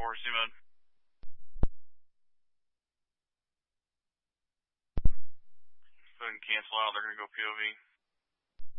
4, C mode. Go ahead and cancel out. They're going to go POV.